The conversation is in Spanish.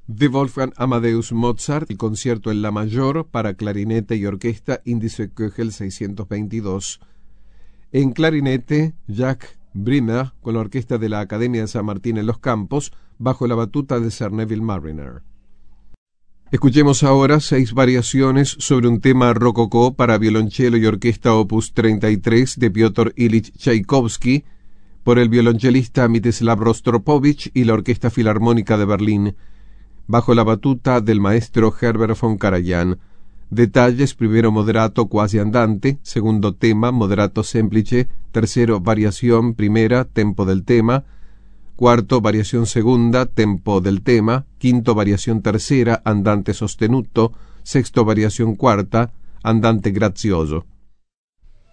de Wolfgang Amadeus Mozart, el concierto en la mayor para clarinete y orquesta, índice Köchel 622. En clarinete, Jacques Brimmer, con la orquesta de la Academia de San Martín en Los Campos, bajo la batuta de Sir Neville Marriner. Escuchemos ahora 6 variaciones sobre un tema rococó para violonchelo y orquesta opus 33 de Piotr Ilich Tchaikovsky, por el violonchelista Mstislav Rostropovich y la Orquesta Filarmónica de Berlín, bajo la batuta del maestro Herbert von Karajan. Detalles: primero moderato quasi andante, segundo tema moderato semplice, tercero variación primera, tempo del tema, cuarto variación segunda, tempo del tema, quinto variación tercera, andante sostenuto, sexto variación cuarta, andante grazioso.